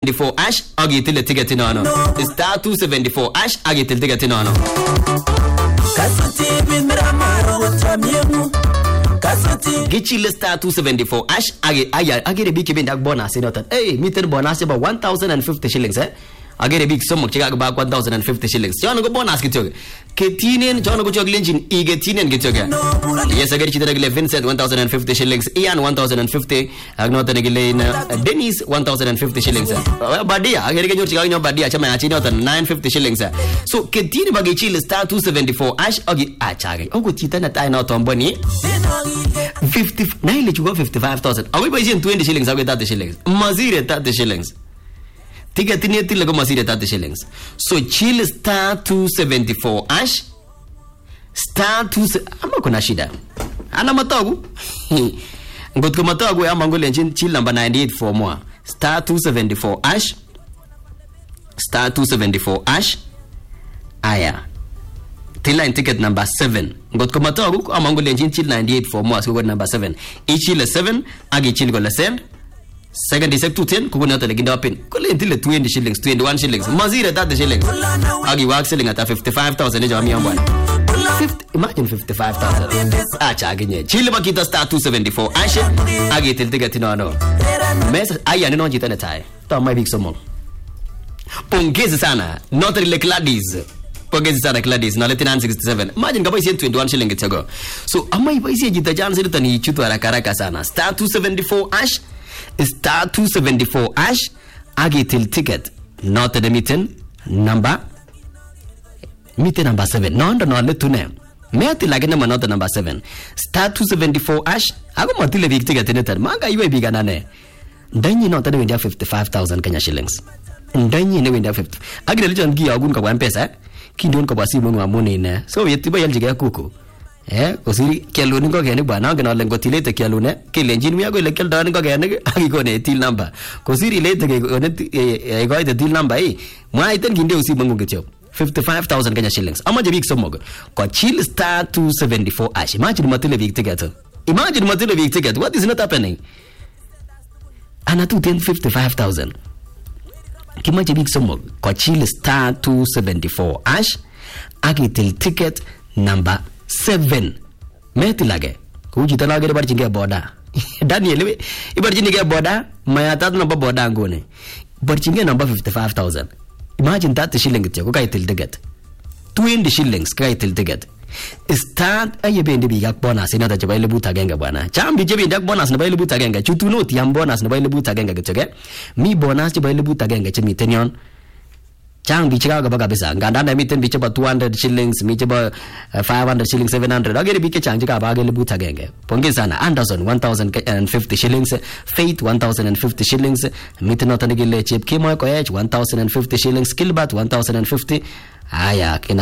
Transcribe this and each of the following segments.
274 hash agitile ticket inono. Star 274 hash agitile ticket inono. Gichile star 274 hash agere big kibinda bonus inotan. Hey, meter bonus ba 1050 shillings agere big sum chiga ba 1050 shillings. Jono go bonus kityo. Ketinen jono go choglenjin igetinen kityo. Yes agere chitara gele Vincent 1050 shillings, Ian 1050, agnota gele Dennis 1050 shillings. Badia agere genyo chiga nyo badia chama achi notan 950 shillings. So ketine bagi chile star 274 hash agi achage. Ogo chitana tai no tomboni 50 naile chugo 55,000. Awi ba 20 shillings awi 30 shillings. Mazire 30 shillings. Ticket ni tile go masire 30 shillings. So chill star 274 hash star 2 ama kuna shida. Ana matogu. Ngotko matogu ama ngole chill number 98 for more. Star 274 hash star 274 hash aya. Tila ticket number 7. Ngotko matogu ama ngole chill 98 for more so number 7. Ichile 7 agi chill go la send. Second is 210 kuko nata leginda pin kule ntile 20 shillings 21 shillings mazira 30 shillings agi work selling at 55,000 ejo ami ambwana 50 imagine 55,000 acha aginye chile bakita star 274 ashe agi tiltiga tinono mesa aya nino jitana tai to mai big somo pongezi sana not like ladies pongezi sana ladies na leti 967 imagine kama isi 21 shillings tego so amai isi jita chance litani chutu haraka sana star 274 ash star 274 hash agitil ticket not the meeting number 7 no let to name meati like not number 7 star 274 hash ago matile big ticket netan manga iwe bigana ne ndanyi not the windia 55,000 Kenya shillings ndanyi ne windia 50 agile jon gi agun ka mpesa kindon ka basi mo amone ne so yetiba yaljiga kuku osiri kelo ningo gene bwana ngena lengo tilete kelo ne kelenjin mi ago lekel dan ngo gene agigo ne til number kosiri lete ge ne go ite til number mwa iten ginde usi bangu getyo 55,000 Kenya shillings amaje big somog ko chill star 274 ash imagine matile big ticket what is not happening ana 255,000 kimaje big somog ko chill star 274 ash agitil ticket number 7 meti lage kujita lage de barjinge boda Daniel ibarjinge boda mayata number boda ngone barjinge number 55,000 imagine that shilling ko kay til ticket 20 shillings kay til ticket start ayebe ndi biyak bonus ina da jabay lebuta genga bwana chambi jebe ndak bonus na bay lebuta genga chutu no ti am bonus na bay lebuta genga gechege mi bonus jabay lebuta genga chimi tenyon chang bichika ga baga bisa nganda na miten bichaba 200 shillings michaba 500 shillings 700 agere bike chang jika baga lebuta genge ponge sana Anderson 1050 shillings Faith 1050 shillings miten otanigile chip kimo ko 1050 shillings Kilbert 1050 aya kina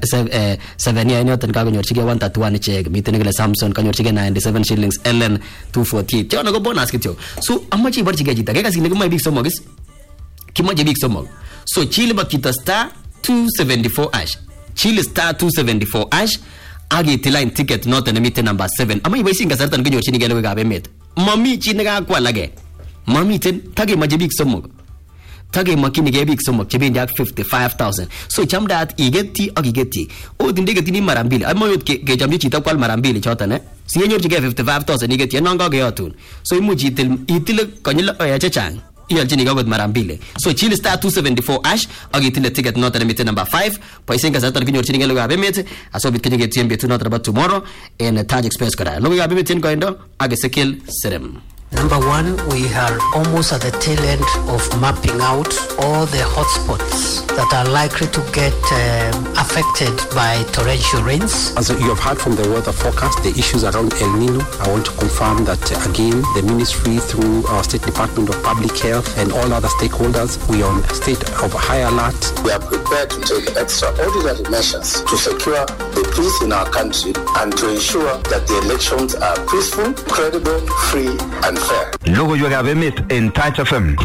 7 ya nyotan ka gonyor chige 131 check miten gele Samson kanyor chige 97 shillings Ellen 240 chono go bonus kityo so amachi bar chige jita ga kasile go mai big somogis kimoje big somog so chile bakita star 274 hash chile star 274 hash agi tiline ticket not na mite number 7 ama ibai singa sartan gonyo chini gele ga be met mami chini ga kwa lage mami ten tage maje big somog tage makini ge big somog chebe ndak 55,000 so chamda at igeti agigeti o dinde geti ni marambili ama yot ke jambi chita kwal marambili chota ne si yenyor chige 55,000 igeti nanga ge yotun so imuji itil kanyila ya chachang iyal chini gawad marambile so chill star 274 hash agitile ticket not na mite number 5 paisenga satar kinyor chini gelo gabe mete asobit kinyo TMB to not about tomorrow in Taj Express kara lo gabe mete koindo agesekil serem. Number one, we are almost at the tail end of mapping out all the hotspots that are likely to get affected by torrential rains. As you have heard from the weather forecast, the issues around El Nino, I want to confirm that again, the ministry through our State Department of Public Health and all other stakeholders, we are on a state of high alert. We are prepared to take extraordinary measures to secure the peace in our country and to ensure that the elections are peaceful, credible, free and fair. Logo yo gabe mit in Taj FM.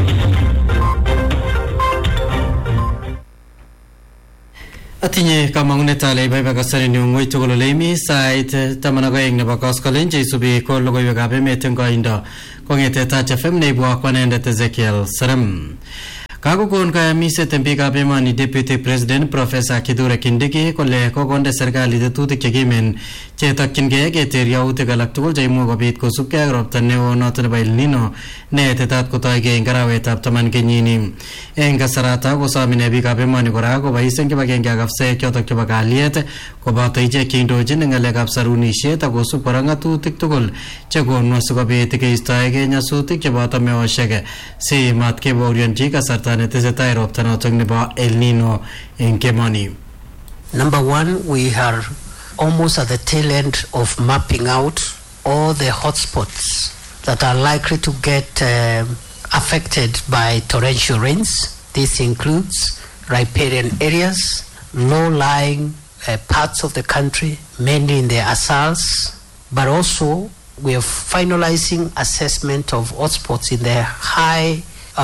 Atinye kamangunet ale bai bakasari ni ngoi tugolo lemi site tamana go engne bakas kalenje subi ko logo yo gabe mit ngo indo ko ngete Taj FM ne bua kwanende Ezekiel Saram. Kakokon kayamiset en biikab emoni Deputy President Professor Kithure Kindiki kole kokonde serikali tetutik chekimen chetokyingei keter yautik alak tugul cheimuch kobit kosubkei ak ropta neo noto nebo El Nino netetat kotoigei eng arawetab 10 kenyini. Eng kasarata kosomine biikab emoni kora kobois eng kibagenge ak afisaek chotok chebo kalyet koboto ichek cheindochin eng ng'alekab sarunisiet ak kosub kora ng'atutik tugul chekonu asikobit keistoegei nyasutik cheboto meoshek si matkebaorionchi kasarta netesetai ropta notok nebo El Nino eng kemoni. Number one, we are almost at the tail end of mapping out all the hotspots that are likely to get affected by torrential rains. This includes riparian areas, low-lying parts of the country, mainly in the Asals, but also we are finalizing assessment of hotspots in the high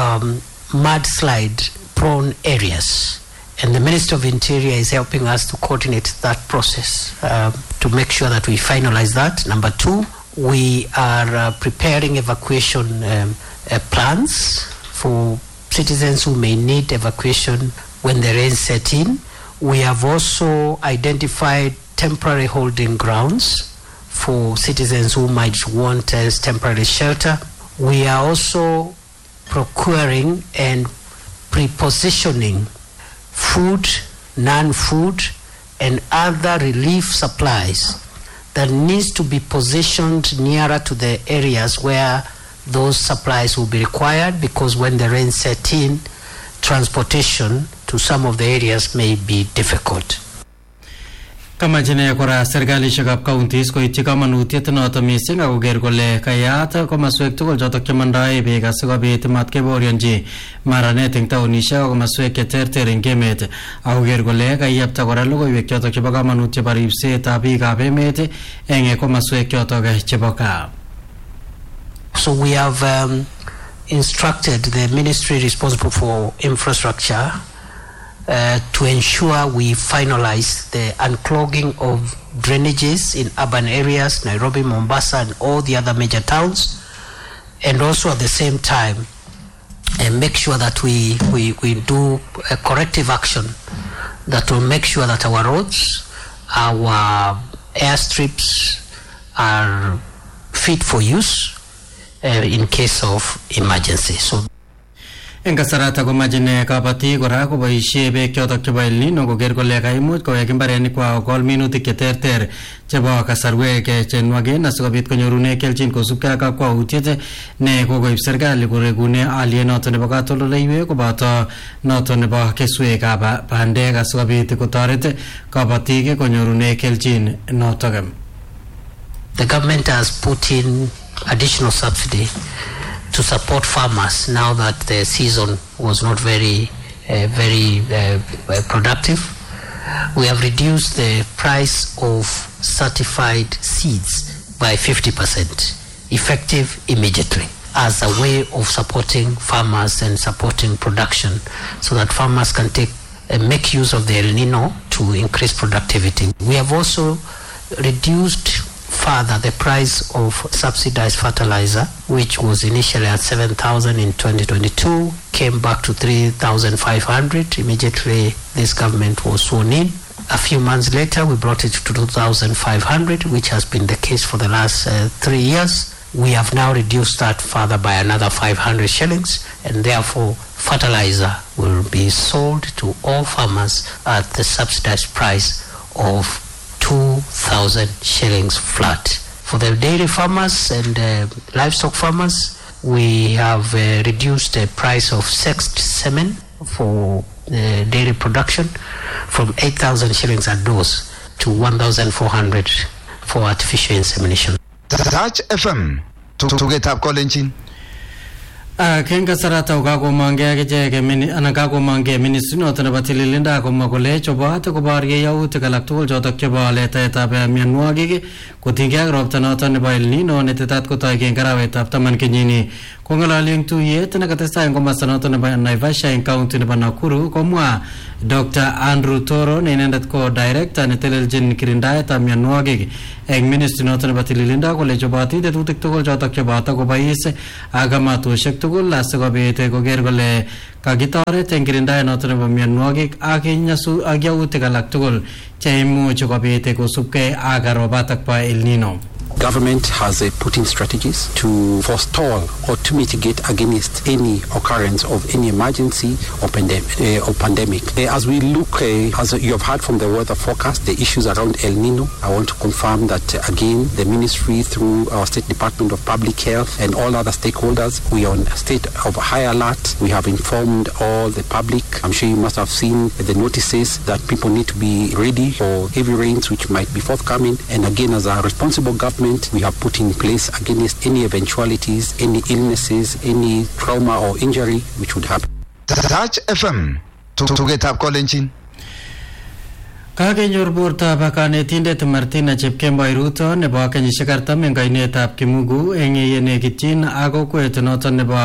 mudslide-prone areas. And the Minister of Interior is helping us to coordinate that process to make sure that we finalize that. Number two, we are preparing evacuation plans for citizens who may need evacuation when the rain set in. We have also identified temporary holding grounds for citizens who might want temporary shelter. We are also procuring and prepositioning food, non-food, and other relief supplies that needs to be positioned nearer to the areas where those supplies will be required, because when the rain set in, transportation to some of the areas may be difficult. Kama jene kora serkalishekab counties koityi kamanutiet noto mising ak koker kole kayat komaswek tugul chotok chemandae beek asikobit matkebaorionchi maranet eng taonishek ak komaswek cheterter eng emet ak koker kole kayapta kora logoiwek chotok chebo kamanut chebo ripsetab biikab emet eng komaswek chotok chebo kaa. So we have instructed the ministry responsible for infrastructure to ensure we finalize the unclogging of drainages in urban areas, Nairobi, Mombasa, and all the other major towns, and also at the same time make sure that we do a corrective action that will make sure that our roads, our airstrips are fit for use in case of emergency. So eng kasarata komachine kabati kora koboisie beek chotok chebo El Nino koker kole kaimuch kowek imbarenik kwao kol minutik cheterter chebo kasarwek chenwagen asikobit konyorune kelchin kosubkei ak kakwautiet ne kokoib serikali korekune aliet noto nebo katoldoleiwek koboto noto nebo keswekab bandek asikobit kotoret kabatik konyorune kelchin notok. The government has put in additional subsidy to support farmers now that the season was not very productive. We have reduced the price of certified seeds by 50%, effective immediately, as a way of supporting farmers and supporting production so that farmers can make use of the El Nino to increase productivity. We have also reduced further the price of subsidized fertilizer, which was initially at 7,000 in 2022, came back to 3,500 immediately this government was sworn in. A few months later, we brought it to 2,500, which has been the case for the last 3 years. We have now reduced that further by another 500 shillings, and therefore fertilizer will be sold to all farmers at the subsidized price of 2,000 shillings flat. For the dairy farmers and livestock farmers, we have reduced the price of sexed semen for dairy production from 8,000 shillings a dose to 1,400 for artificial insemination. Touch FM tugetab kolenjin. Ken kasarata ukakomange akichek anan kakomange ministry noto nebo tililinda komwa kole chobot koborye yautik alak tugul chotok chebo letaetab mionwogik kotinygei ak ropta noto nebo El Nino netetat kotoigei eng arawetab 10 kenyini kongalali eng tuyet nekatestai eng komasta noto nebo Naivasha eng county nebo Nakuru komwa Dr. Andrew Toro ne inendet ko director netelelchin kirindaetab mionwogik eng ministry noto nebo tililindo kole choboti tetutik tugul chotok cheboto kobois ak kamatusiek tugul asikobit koker kole kakitoret eng kirindaet noto nebo mionwogik ak yautik alak tugul cheimuch kobit kosubkei ak robatak ba El Nino. Government has put in strategies to forestall or to mitigate against any occurrence of any emergency or pandemic. As we look, as you have heard from the weather forecast, the issues around El Nino, I want to confirm that again, the ministry through our State Department of Public Health and all other stakeholders, we are on a state of high alert. We have informed all the public. I'm sure you must have seen the notices that people need to be ready for heavy rains which might be forthcoming. And again, as a responsible government, we have put in place against any eventualities, any illnesses, any trauma or injury which would happen. Touch FM tugetab kolenjin. Kakenyor bortab kanetindet Martina Chepkemboi Ruto nebo kenyisiek 40 eng kainetab Kimugu eng yenekityin ak kokwet noto nebo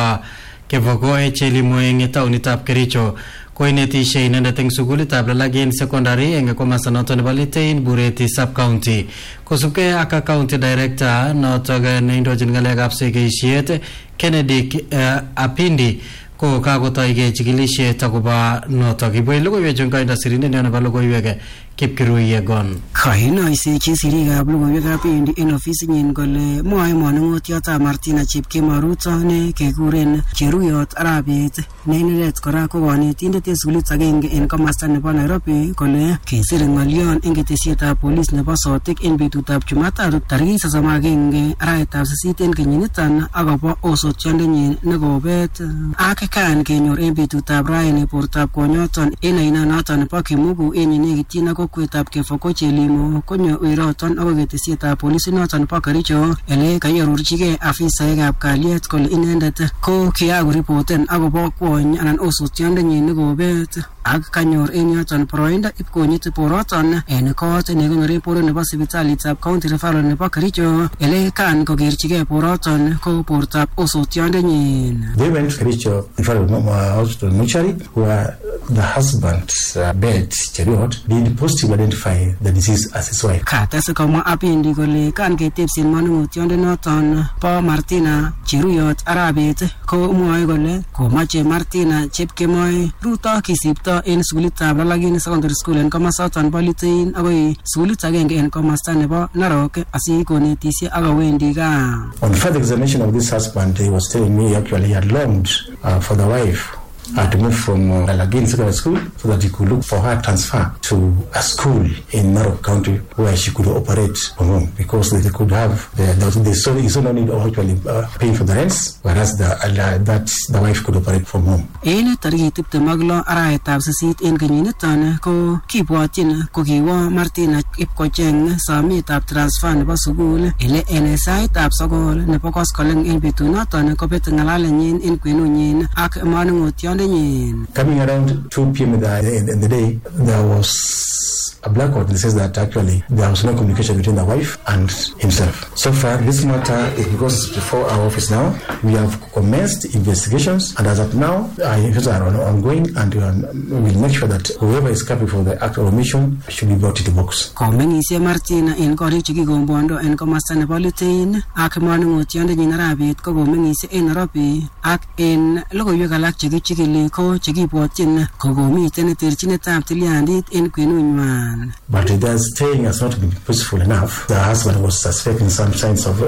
Kevogoe Chelimo eng taunitab Kericho. Koinetishe inendet eng sukulitab Lalagin Secondary eng komasta noto nebo Litein Bureti Sub-County. Kosubkei ak County Director noto neindochin ngalekab sekeisiet Kennedy Apindi ko kakotoige chikilisiet akobo noto. Kibwei logoiwechu eng kainda sirindet nebo logoiwek Kipkirui Yegon. Kainoisechi sirikab logoiwekab endi en ofisinyin kole mwae manung'otiotab Martina Chepkemboi Ruto ne kekuren Cheruyot Arabet ne inendet kora ko kanetindet en sukulit agenge en komasta nebo Nairobi kole kesir ng'olyon en ketesietab polis nebo Sotik en betutab Jumatatu tarikit 31 arawetab 8 en kenyiniton akobo osotiondenyin nekobet ak kan kenyor en betutab raini bortab konyoton en ainonoton nebo Kimugu en yenekityin ak kokwetab Kevogoe Chelimo konyo weroton ak ketesietab polisi noton nebo Kericho ele kayororchigei afisaekab kalyet kole inendet ko kiakoripoten akobo kwony anan osotiondenyin nekobet ak kanyor en yoton boroindo ipkonyit boroton en kot nekonoren boror nebo sipitalitab county referral nebo Kericho ele kan kokerchigei boroton ko bortab osotiondenyin. They went to Kericho referral hospital mortuary where the husband's bed Cheruyot did positively identify the disease as his wife. Kates komwa Apindi kole kan ketepsin manung'otiondonoton bo Martina Cheruyot Arabet ko mwoe kole komache Martina Chepkemboi Ruto kisipto en sukulitab Lalagin Secondary School en komasaton bo Litein akoi sukulit agenge en komasta nebo Narok asikonetisie akawendi gaa. On further examination of this husband, he was telling me actually he had longed for the wife to move from Lalagin Secondary School so that he could look for her transfer to a school in Narok County where she could operate from home because they could have the no need of actually paying for the rents, whereas the wife could operate from home. En tarikit 26 arawetab 8 en kenyiniton ko kibwotyin kokiwo Martina ipkocheng sometab transfer nebo sukul ele en saitab 9 nebo koskoleng en betunoton kobet ng'alalenyin en kwenunyin ak manung'otion. Coming around 2 p.m. in the day, there was a blackout that says that actually there was no communication between the wife and himself. So far, this matter is because it's before our office now. We have commenced investigations, and as of now, investigations are ongoing, and we will make sure that whoever is culpable for the act of omission should be brought into box. Komeng'isie Martina en korik chekikombondo en komasta nebo Litein ak manung'otiondenyin Arabet ko komeng'isie en Nairobi ak en logoiwek alak chekichikili ko chekibwotyin kokomiten terchinetab tilyandit en kwenunywan. But their staying has not been peaceful enough. The husband was suspecting some kinds of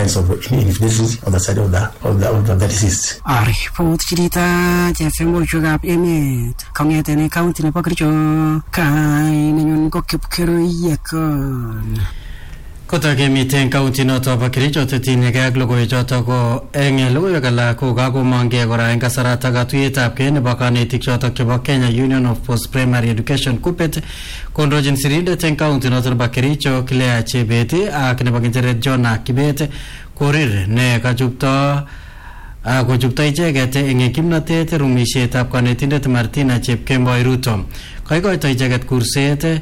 infidelity on the side of the deceased. Report chirita chefembochukab emet kong'eten county nebo Kericho kainenyun ko Kipkirui Yegon. Kotakemiten county noto bo Kericho tetinygei ak logoiwechoto ko eng logoiwek alak ko kakomongei kora eng kasarata katuiyetab kei nebo kanetik chotok chebo Kenya Union of Post Primary Education KUPPET kondochin sirindet eng county noto nebo Kericho Claire Chebet ak nebo Kinjeret Jonah Kibet korir ne kachupto kochupto icheket eng kimnatet rumisietab kanetindet Martina Chepkemboi Ruto. Koikoito icheket kurset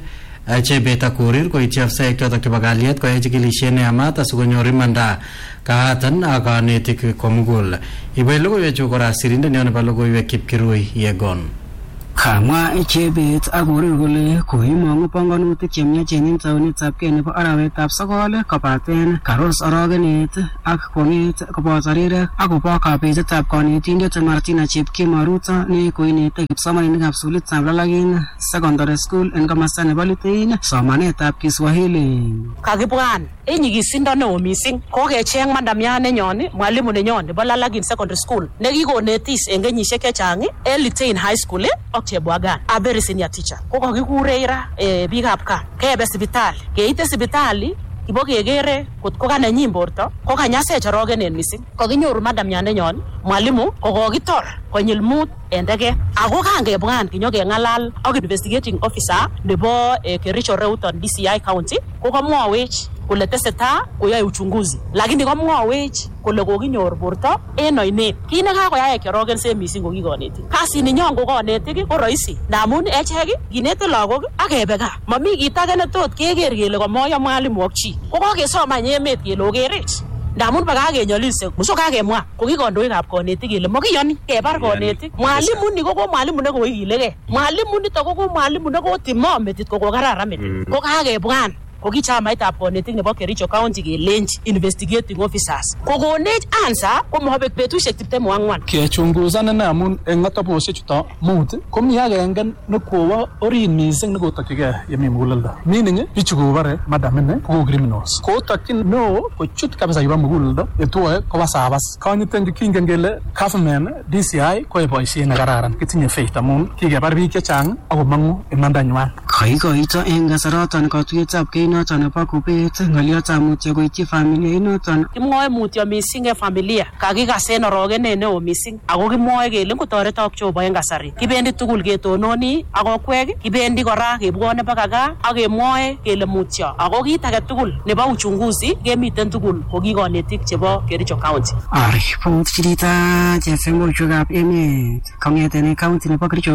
Chebet Akurir koityi afisaek chotok chebo kalyet koyai chikilisiet neyamat asikonyor imanda kaatan ak kanetik komugul. Ibe logoiwechu kora sirindet neo nebo logoiwek Kipkirui Yegon. Kamwa Chebet Akurir kole koimong'u panganutik chemiachen en taunetabkei nebo arawetab 9 kobaten karos orogenet ak kong'et koboto rirek akobo kabetetab kanetindet Martina Chepkemoi Ruto ne koinete kipsomaninikab sukulitab Lalagin Secondary School en komasta nebo Litein somanetab Kiswahili. Kakibwan en nyigisindo neo mising kokecheng madamiat nenyon mwalimu nenyon nebo Lalagin Secondary School nekikonetis en kenyisiek chechang en Litein High School Chebwagan a very senior teacher ko kakikure ira biikab kaa kebe sipitali keite sipitali ibo kekere kotko kanenyin borto ko kanyasech orogenen mising kakinyoru madam yandenyon mwalimu ko kokitor konyil 5 en tege ako kangebwan kinyokeng'alal ak investigating officer nebo Kericho Reuton DCI County ko kamwawech kole tesetai koyae uchunguzi lakini kamwawech kole kokinyor borto en oinet kit nekakoyai kiorogen se mising ko kikoneti kasi ninyon ko konetik ko rahisi ndamun echek kinete lagok ak kebe gaa mami kit age ne tot keker kele komoyo mwalimu ak chi ko kokesomany emet kele okerech ndamun bakakenyolilse muso kakemwa ko kikondoikab konetik kele makiyoni kebar konetik mwalimu ni ko mwalimu ne koikilegei mwalimu nito ko mwalimu ne kotimo metit ko kokararan metit ko kakebwan ko ki chamaitab konetik nebo Kericho County kelenji investigating officers kokonech answer ko mobek betusiek 24 kechunguzan ine amun en ng'atabusiek chuto mut komi agenge ne kowo orit mising ne kotokyigei yemi muguleldo meaning bichu kobare madam ine ko criminals kotokyin no kochut kabisa yuba muguleldo yetwoe koba sabas kanyiten kingen kele government DCI ko boisiet ne kararan kitinye faith amun kikebar biik chechang ako mangu imandanywan kaikoito en kasaraton katuyetab noton nebo kubet ng'oliotab mutyo koityi familia inoton kimwoe mutyo mising en familia kakikasen orogenet neo mising ako kimwoe kele ngotoretok Jehova en kasari kibendi tugul ketononi ak okwek kibendi kora kebwone baka gaa ak kemwoe kele mutyo ako kit age tugul nebo uchunguzi kemiten tugul ko kikonetik chebo Kericho County aripot chirita chefembochwekab emet kong'eten county nebo Kericho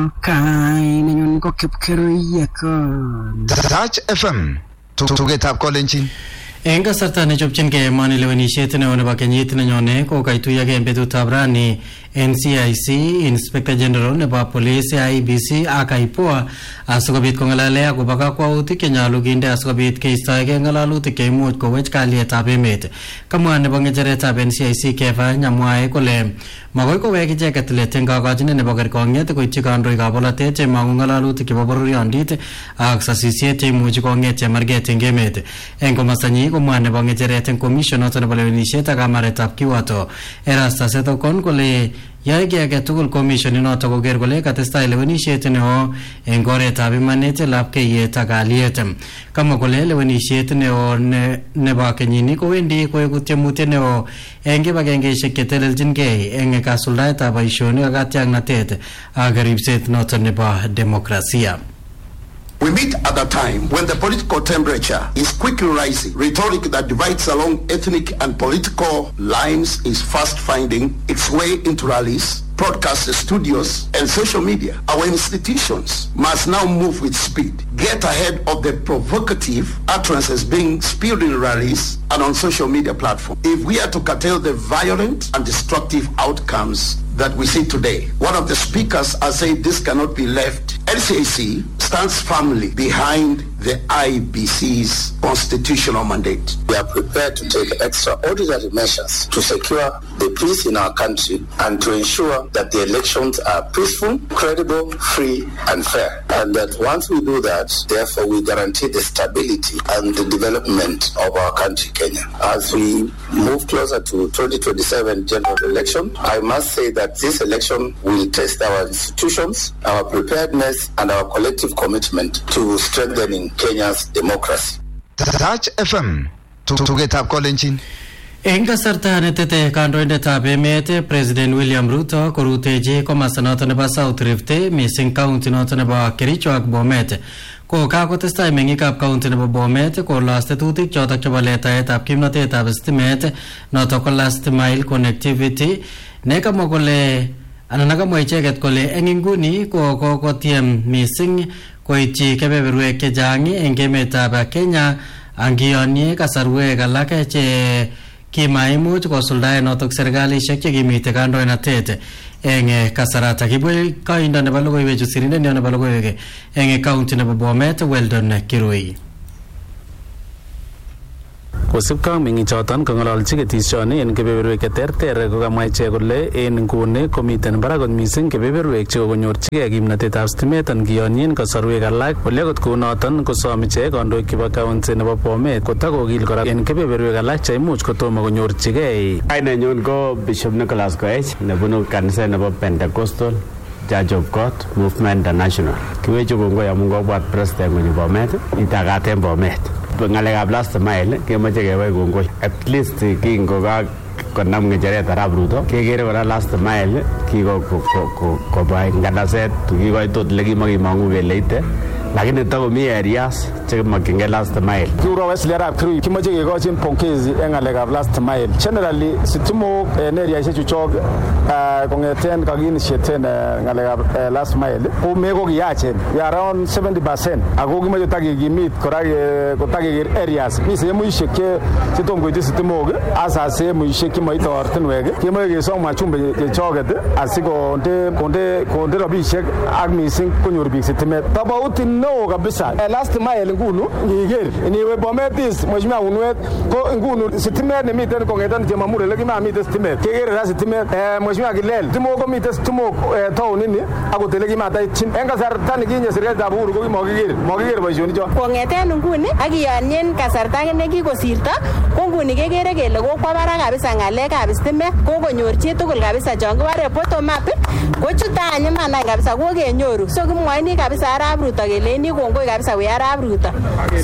kainenyun ko Kipkirui Yegon Touch FM tugetab kolenjin en kasarta nechopchingei emoni lewenisiet neo nebo kenyit nenyone ko kaituyogei en betutab rani NCIC Inspector General nebo Police IEBC ak IPOA asikobit kong'alale akobo kakwautik chenyolu kinde asikobit keistoegei ng'alalutik cheimuch kowech kalyetab emet. Kamwa nebo ng'echeretab NCIC Keva Nyamwae kole makoi kowek icheket let eng kakochinet nebo kerkong'et koityi kandoikab bolotet chemang'u ng'alalutik chebo bororiondit ak sasisiet cheimuchi kong'et chemarget eng emet. Eng komostanyi komwa nebo ng'echeret eng commission noto nebo lewenisiet ak kamaretab kiwato Erastus Etokon kole yae ki age tugul commission inoto koker kole katestai lewenisiet neo eng oretab imanet lapkeiyet ak kalyet. Kamwa kole lewenisiet neo nebo kenyini kowendi koeku tiemutiet neo eng kibagengeisiek chetelelchingei eng kasuldaetab boisionik ak katiaknatet ak ribset noto nebo demokrasia. We meet at a time when the political temperature is quickly rising. Rhetoric that divides along ethnic and political lines is fast finding its way into rallies, broadcast studios, and social media. Our institutions must now move with speed, get ahead of the provocative utterances being spewed in rallies and on social media platforms. If we are to curtail the violent and destructive outcomes that we see today, one of the speakers has said this cannot be left. NCAC stands firmly behind the IBC's constitutional mandate. We are prepared to take extraordinary measures to secure the peace in our country and to ensure that the elections are peaceful, credible, free, and fair. And that once we do that, therefore we guarantee the stability and the development of our country, Kenya. As we move closer to 2027 general election, I must say that this election will test our institutions, our preparedness, and our collective commitment to strengthening Kenya's democracy. Touch FM tugetab kolenjin. Eng kasarta netete kandoindetab emet President William Ruto korutechi komasta noto nebo South Rift mising county noto nebo Kericho ak Bomet ko kakotestai meng'ikab county nebo Bomet kolos tetutik chotok chebo letaetab kimnatetab stimet noto ko last mile connectivity nekamwa kole anan nakamwa icheket kole eng inguni ko kokotiem mising koityi kebeberwek chechang eng emetab Kenya angiyonye kasarwek alak che kimaimuch kosuldae notok serikalishek chekimite kandoinatet eng kasarata. Kibwel kaindo nebo logoiwechu sirindet nebo logoiwek eng county nebo Bomet, Weldon Kirui. Kosipkei ak meng'ichoton kong'ololchi ketishoni en kebeberwek cheterter kokamwa ichek kole en nguni komiten barak kot missing kebeberwek chekokonyorchigei kimnatetab stimet angiyonyin kasarwek alak. Ole akot kounoton kosom ichek kandoik chebo county nebo Bomet kotakokil kora en kebeberwek alak cheimuch kotomo konyorchigei. Kainenyon ko Bishop Nicholas Koech nebunu kanisa nebo Pentecostal Church of God Movement International. Kiwechu kongoi amun kobwat president konyo Bomet itakaten Bomet. Ngalekab last mile kemoche kewai kongoi. At least kingoka konam ngecheret Arap Ruto kekere kora last mile kikobwa nganaset kikoitot lekimokimong'u kele ite lakini takomi areas chemokyingei last mile. Kuro Wesley Arap Kirui kimoche kekochin pongezi en ngalekab last mile. Generally sitimok en areaishek chuchok kong'eten kakiinitiaten ngalekab last mile ko meko kiyachen. We are around 70% ako kimoche takikimit kora kotakeker areas. Mi sehemuishek chetom koityi sitimok hasa sehemuishek chemoite ortinwek kemoche kesom wachumbe chechoket asikonde rabishek ak missing konyor biik sitimet. Tofauti neo kabisa. Last mile ngunu ngiker iniwe Bomet East Mheshimiwa Unwet ko ngunu sitimet nemiten kong'eten Chemamure lekimamiten sitimet kekere ra sitimet. Mheshimiwa Kilel sitimok komiten sitimok town ini akot lekimataitin en kasarta nekinye serikalitab Uhuru ko mokiker boisionicho. Kong'eten nguni akiyonyen kasarta nekikosirto ko nguni kekere kele kokwa barak kabisa ng'alekab sitimet kokonyor chitugul kabisa chon kibore bottom up kochute anyimanai kabisa kokenyoru. So kimwoini kabisa Arap Ruto keleni kongoi kabisa we Arap Ruto.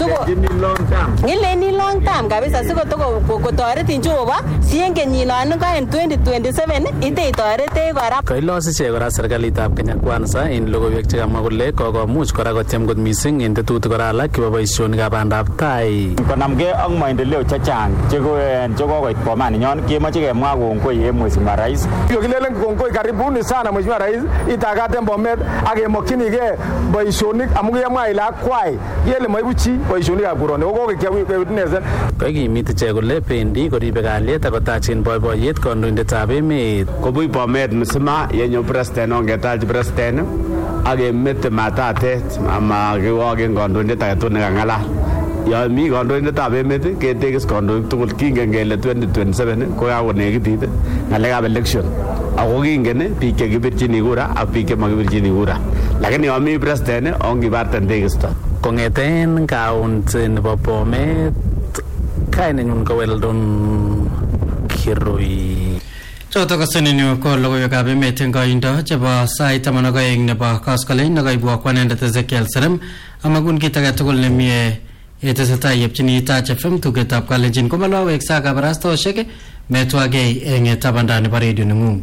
Ngileni long term kabisa sikotoretin Jehova si en kenyinon ingo en 2027 ite itoretech kora. Kailos ichek kora serikalitab Kenya Kwanza en logoiwek chekamwa kole kokomuch kora kotyem kot missing en tetutik kora alak chebo boisionikab bandab tai. Konamgei ak maendeleo chechang chekokoit bomaninyon kemoche kemwa kongoi en Mheshimiwa Rais. Kilelen kongoi karibuni sana Mheshimiwa Rais itakaten Bomet akemokyinigei boisionik amu kemwa ile akwai kele maibu chi boisionikab koroni kokokewitnessen. Kakimit ichek kole bendi koribe kalyet akotachin boiboiyet kandoindetab emet. Kobui Bomet msima yenyo president ongetach president akemete matatet amakiwoken kandoindet agetugul nekang'alal. Yon mi kandoindetab emet ketekis kandoik tugul kingen kele 2027 kokakonekitit ng'alekab election ako kingen biik chekibirchini kura ak biik chemakibirchini kura. Lakini yon mi president ongibarten tekisto. Kong'eten county nebo Bomet kainenyun ko Weldon Kirui. Choto kasenenyu ko logoiwekab emet eng koindo chebo sait 12 nebo koskolen nekaibwa kwanendet Ezekiel Serem amakun kit age tugul nemie yetesetai yepchini Touch FM tugetab kalenjin komalowek sa kabarastoshek metwagei eng tabanda nebo radio neng'ung.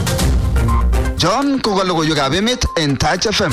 John ko logoiwekab emet en Touch FM.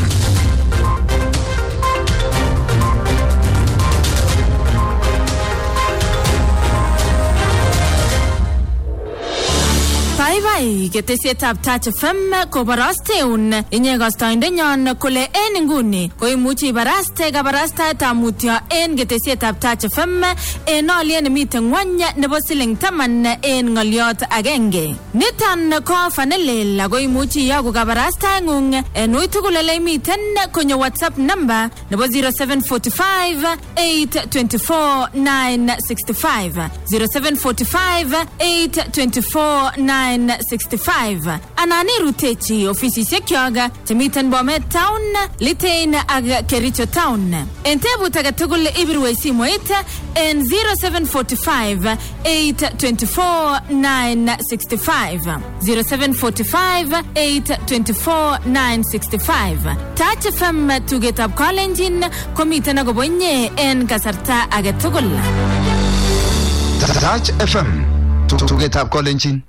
Bye ketesietab Touch FM kobarasteun inye kastoindenyon kole en nguni koimuchi ibaraste kabarastaetab mutyo en ketesietab Touch FM en olyet nemiten ngwony nebo siling 10 en ng'olyot agenge. Niton ko fanelel ako imuchi iyoku kabarastaeng'ung en uitugul ole imiten konyo WhatsApp number nebo 0745 824 965 0745 824 965 anani rutechi ofisisiek yoga temiten Bomet Town, Litein ak Kericho Town. En tebut age tugul ibirwe simoit en 0745 824 965 0745 824 965. Touch FM tugetab kalenjin komiten akobo inye en kasarta age tugul. Touch FM tugetab kalenjin.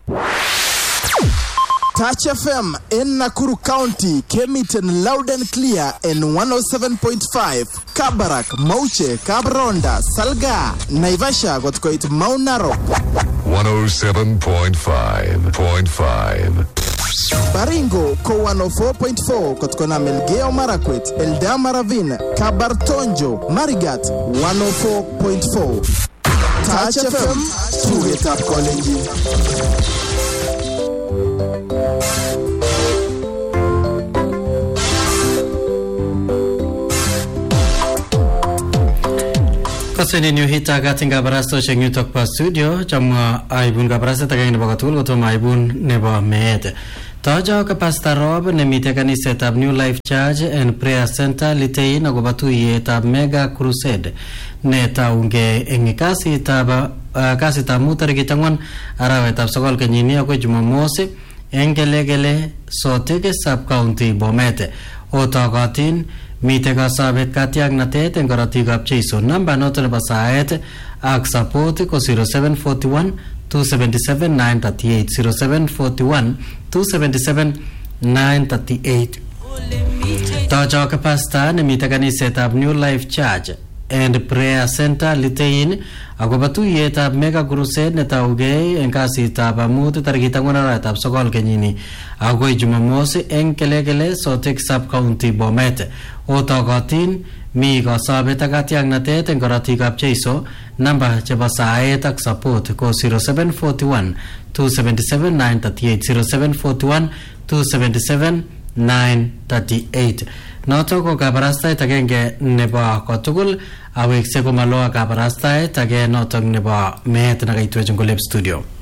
Touch FM in Nakuru County came it in loud and clear in 107.5. Kabarak, Mauche, Kabronda, Salga, Naivasha got quite Mount Narok. 107.5. Baringo ko 104.4 kutokana Melgeo Marakwet, Eldama Ravine, Kabartonjo, Marigat 104.4. Touch FM, tugetap college. Kasini new hit agatin gabarasto sheng yutok pa studio chamwa aibun gabarasta tagang nebo katul gotom aibun nebo meet. Tojo ka Pastor Rob ne mite kaniset ab New Life Church and Prayer Center litei na gobatuye tab Mega Crusade ne taunge eng kasi tab mutar gitangwan arawe tab sokol kenyini ako Jumamosi engelegele sote sub county Bomet otogatin mite ka sabet katiak natet en karatik ab Jason number noto nebo saet ak support ko 0741 277 938 0741 277 938. Tojo ka Pastor ne mite kaniset ab New Life Church and Prayer Center litein agobatu yetab Mega Crusade ne tauge en kasitab amut tarigitangona tab sokol kenyini agoi Jumamosi en kelegele sotek sub county Bomet otogotin mi go sabet agatiang natet en karatik ab Jaiso number chebo saet ak support ko 0741 277 938 0741 277 938. Noto ko kabarastait agenge nebo kotugul awek se ko malo kabarastait age noto nebo meet na kaitwe jungolep studio.